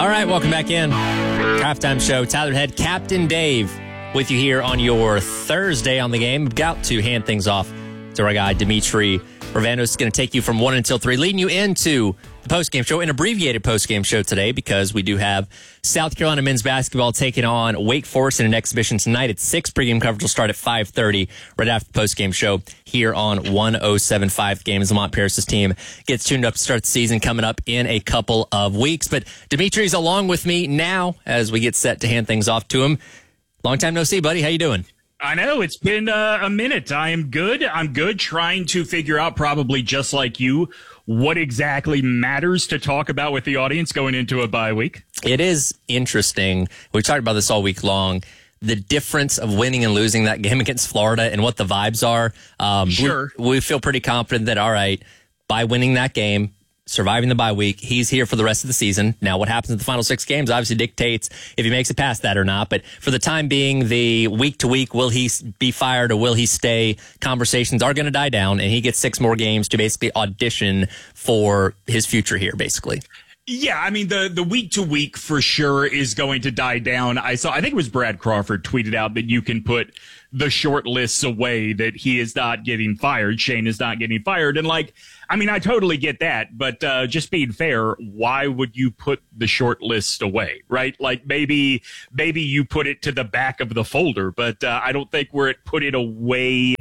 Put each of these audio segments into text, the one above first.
All right, welcome back in. Halftime show. Tyler Head, Captain Dave, with you here on your Thursday on the game. About to hand things off to our guy, Dimitri Ravanos is going to take you from 1 until 3, leading you into the postgame show, an abbreviated postgame show today because we do have South Carolina men's basketball taking on Wake Forest in an exhibition tonight at 6. Pregame coverage will start at 5:30 right after the postgame show here on 107.5. The game as Lamont Paris's team gets tuned up to start the season coming up in a couple of weeks. But Dimitri's along with me now as we get set to hand things off to him. Long time no see, buddy. How you doing? I know, it's been a minute. I am good. I'm good, trying to figure out, probably just like you, what exactly matters to talk about with the audience going into a bye week. It is interesting. We've talked about this all week long. The difference of winning and losing that game against Florida and what the vibes are. Sure. We feel pretty confident that, all right, by winning that game, surviving the bye week, he's here for the rest of the season. Now, what happens in the final 6 games obviously dictates if he makes it past that or not. But for the time being, the week to week, will he be fired or will he stay? Conversations are going to die down, and he gets 6 more games to basically audition for his future here, basically. Yeah, I mean, the week to week for sure is going to die down. I think it was Brad Crawford tweeted out that you can put the short lists away, that he is not getting fired. Shane is not getting fired. And I totally get that. But just being fair, why would you put the short list away, right? Like maybe you put it to the back of the folder, but I don't think we're at put it away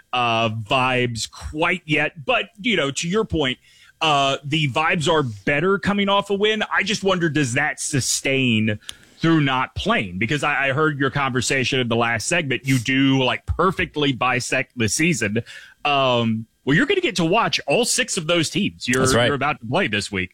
vibes quite yet. But, to your point, the vibes are better coming off a win. I just wonder, does that sustain through not playing? Because I heard your conversation in the last segment. You do perfectly bisect the season. Well, you're going to get to watch all 6 of those teams you're about to play this week.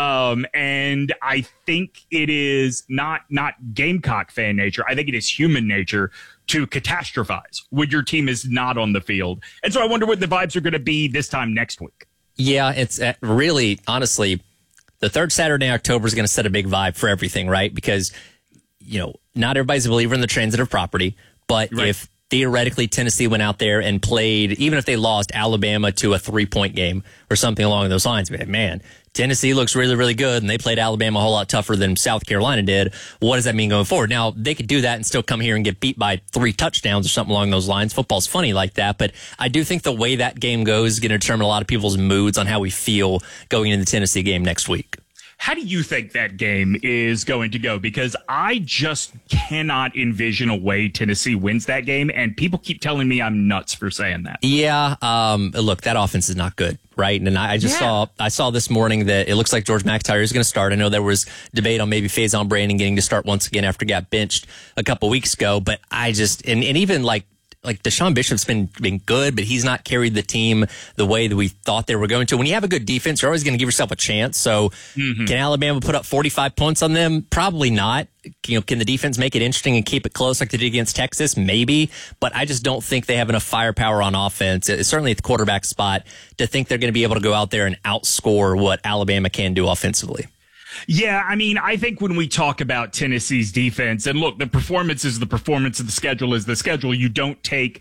And I think it is not Gamecock fan nature. I think it is human nature to catastrophize when your team is not on the field. And so I wonder what the vibes are going to be this time next week. Yeah, it's really, honestly, the third Saturday in October is going to set a big vibe for everything, right? Because, not everybody's a believer in the transitive property, but right. If theoretically Tennessee went out there and played, even if they lost Alabama to a 3-point game or something along those lines, man, Tennessee looks really, really good, and they played Alabama a whole lot tougher than South Carolina did. What does that mean going forward? Now, they could do that and still come here and get beat by 3 touchdowns or something along those lines. Football's funny like that, but I do think the way that game goes is going to determine a lot of people's moods on how we feel going into the Tennessee game next week. How do you think that game is going to go? Because I just cannot envision a way Tennessee wins that game, and people keep telling me I'm nuts for saying that. Yeah, look, that offense is not good, right? And I saw this morning that it looks like George McIntyre is going to start. I know there was debate on maybe Faison Brandon getting to start once again after he got benched a couple weeks ago, but I just and even like Deshaun Bishop's been good, but he's not carried the team the way that we thought they were going to. When you have a good defense, you're always going to give yourself a chance. So Can Alabama put up 45 points on them? Probably not. Can the defense make it interesting and keep it close like they did against Texas? Maybe. But I just don't think they have enough firepower on offense, certainly at the quarterback spot, to think they're going to be able to go out there and outscore what Alabama can do offensively. Yeah, I think when we talk about Tennessee's defense, and look, the performance is the performance, and the schedule is the schedule. You don't take,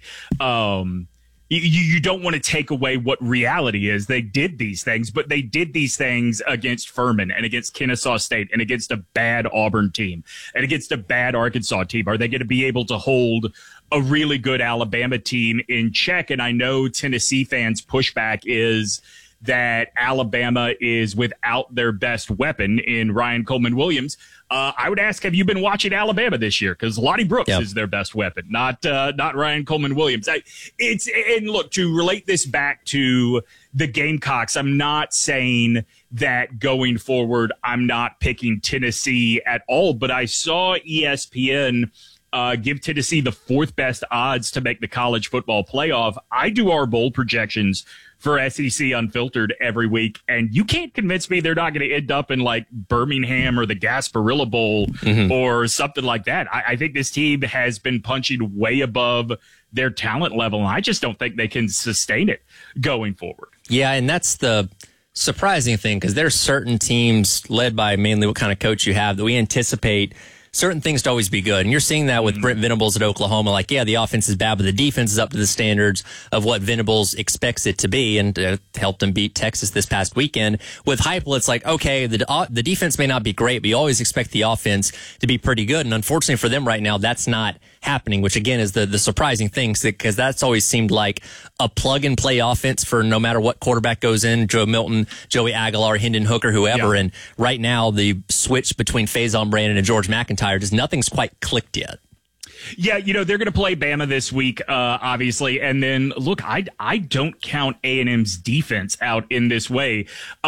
you don't want to take away what reality is. They did these things, but they did these things against Furman and against Kennesaw State and against a bad Auburn team and against a bad Arkansas team. Are they going to be able to hold a really good Alabama team in check? And I know Tennessee fans' pushback is that Alabama is without their best weapon in Ryan Coleman Williams. I would ask, have you been watching Alabama this year? Because Lonnie Brooks is their best weapon, not Ryan Coleman Williams. And look, to relate this back to the Gamecocks, I'm not saying that going forward I'm not picking Tennessee at all, but I saw ESPN give Tennessee the 4th best odds to make the college football playoff. I do our bowl projections for SEC Unfiltered every week, and you can't convince me they're not going to end up in Birmingham or the Gasparilla Bowl or something like that. I think this team has been punching way above their talent level, and I just don't think they can sustain it going forward. Yeah, and that's the surprising thing, because there's certain teams led by mainly what kind of coach you have that we anticipate certain things to always be good. And you're seeing that with Brent Venables at Oklahoma. Like, yeah, the offense is bad, but the defense is up to the standards of what Venables expects it to be, and helped them beat Texas this past weekend. With Heupel, it's like, okay, the defense may not be great, but you always expect the offense to be pretty good. And unfortunately for them right now, that's not happening, which again is the surprising thing, because that's always seemed like a plug and play offense for no matter what quarterback goes in, Joe Milton, Joey Aguilar, Hendon Hooker, whoever. Yeah. And right now the switch between Faison Brandon and George McIntyre, just nothing's quite clicked yet. Yeah, they're going to play Bama this week, obviously. And then, look, I don't count A&M's defense out in this way.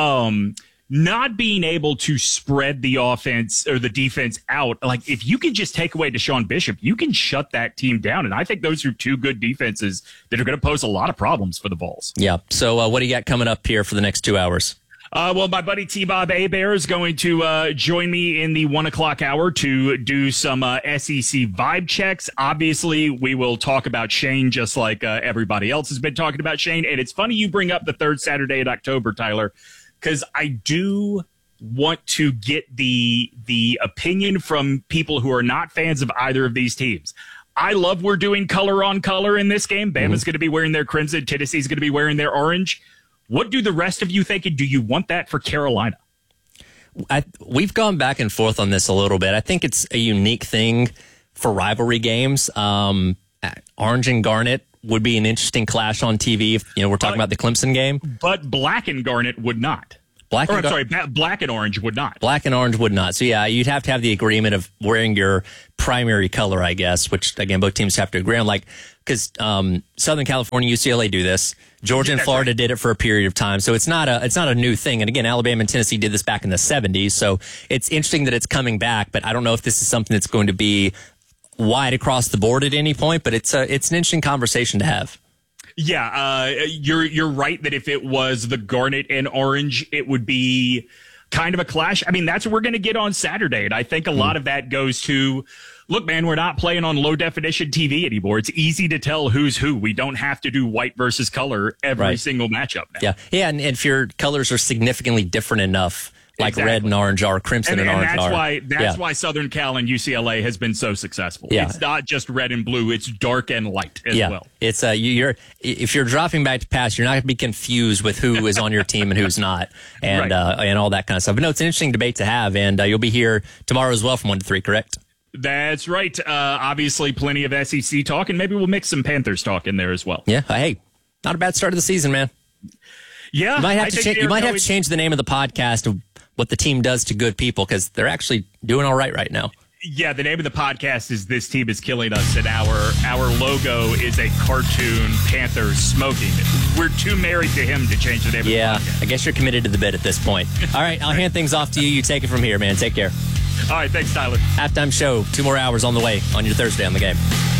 Not being able to spread the offense or the defense out, like if you can just take away Deshaun Bishop, you can shut that team down. And I think those are two good defenses that are going to pose a lot of problems for the Vols. Yeah. So what do you got coming up here for the next 2 hours? Well, my buddy T-Bob Hebert is going to join me in the 1 o'clock hour to do some SEC vibe checks. Obviously, we will talk about Shane just like everybody else has been talking about Shane. And it's funny you bring up the third Saturday in October, Tyler, because I do want to get the opinion from people who are not fans of either of these teams. I love we're doing color on color in this game. Bama's going to be wearing their crimson. Tennessee's going to be wearing their orange. What do the rest of you think? And do you want that for Carolina? We've gone back and forth on this a little bit. I think it's a unique thing for rivalry games. Orange and Garnet would be an interesting clash on TV if we're talking about the Clemson game. But black and Garnet would not. Black and orange would not. Black and orange would not. So, yeah, you'd have to have the agreement of wearing your primary color, I guess, which, again, both teams have to agree on. Like, because Southern California, UCLA do this. Georgia and Florida did it for a period of time. So it's not a new thing. And, again, Alabama and Tennessee did this back in the 70s. So it's interesting that it's coming back. But I don't know if this is something that's going to be wide across the board at any point. But it's an interesting conversation to have. Yeah, you're right that if it was the Garnet and orange, it would be kind of a clash. I mean, that's what we're going to get on Saturday. And I think a lot of that goes to, look, man, we're not playing on low definition TV anymore. It's easy to tell who's who. We don't have to do white versus color every single matchup now. Yeah. And if your colors are significantly different enough, like red and orange are, crimson and orange are. That's why Southern Cal and UCLA has been so successful. Yeah. It's not just red and blue; it's dark and light as well. It's if you're dropping back to pass, you're not going to be confused with who is on your team and who's not, and and all that kind of stuff. But no, it's an interesting debate to have, and you'll be here tomorrow as well from 1 to 3, correct? That's right. Obviously, plenty of SEC talk, and maybe we'll mix some Panthers talk in there as well. Yeah. Hey, not a bad start of the season, man. Yeah, you might have to change the name of the podcast of what the team does to good people, because they're actually doing all right now. Yeah, the name of the podcast is This Team is Killing Us, and our logo is a cartoon panther smoking. We're too married to him to change the name of the podcast. Yeah, I guess you're committed to the bit at this point. All right, I'll hand things off to you. You take it from here, man. Take care. All right, thanks, Tyler. Halftime show, 2 more hours on the way on your Thursday on the Game.